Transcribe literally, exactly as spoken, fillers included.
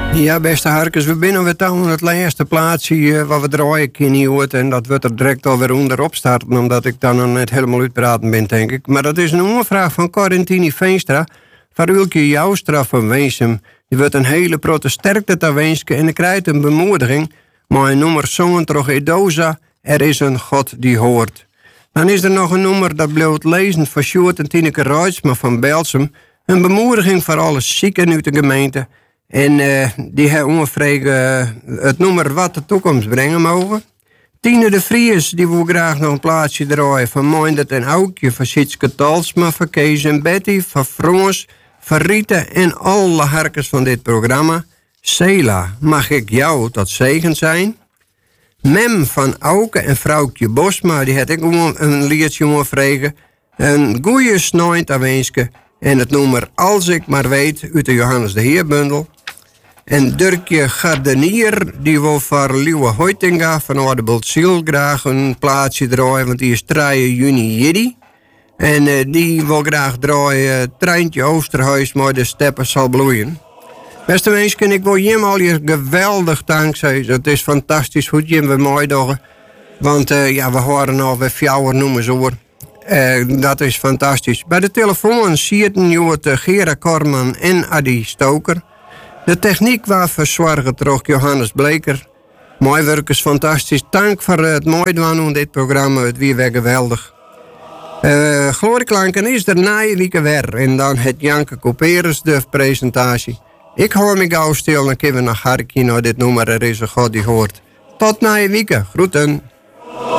Ja, beste harkers, we binnen weer aan het laatste plaatsje uh, waar we draaien kunnen. En dat wordt er direct alweer onderop starten, omdat ik dan nog net helemaal uitpraten ben, denk ik. Maar dat is een ondervraag van Corintini Veenstra. Van Ulke Joustra van Weensum. Die wordt een hele grote sterkte te wensen en ik krijg een bemoediging. Maar een nummer zongen toch Edoza, er is een God die hoort. Dan is er nog een nummer dat bleef lezen van Sjoerd en Tineke Ruijtsma van Belsum. Een bemoediging voor alle zieken uit de gemeente. En uh, die hebben ongeveer uh, het nummer wat de toekomst brengen mogen. Tine de Vries, die wil graag nog een plaatsje draaien van Moindert en Aukje, van Sitske Talsma, van Kees en Betty, van Frans, van Rita en alle harkers van dit programma. Sela, mag ik jou tot zegen zijn? Mem van Auke en vrouwtje Bosma, die had ik een liedje omvregen. Een goeie snoint aanwenske. En het nummer Als ik maar weet uit de Johannes de Heerbundel. En Dirkje Gardenier, die wil voor Liewe Hoitinga van Oudebult-Ziel graag een plaatsje draaien, want die is drie juni jiddy. En uh, die wil graag draaien Treintje Oosterhuis, maar de steppen zal bloeien. Beste mensen, ik wil Jim al je geweldig dankzij. Het is fantastisch hoe Jim we mooi doen. Want uh, ja, we horen alweer fjouwer noemen zo. Uh, dat is fantastisch. Bij de telefoon zitten nu het uh, Gera Korman en Adi Stoker. De techniek was verzorgd door Johannes Bleker. Mooi werk is fantastisch. Dank voor het mooie doen van dit programma. Het weer weer geweldig. Uh, Glorieklanken is er na je week weer. En dan het Janke Couperus de presentatie. Ik hoor me gauw stil en dan kunnen we naar Harkie naar dit nummer. Er is een God die hoort. Tot na je week. Groeten.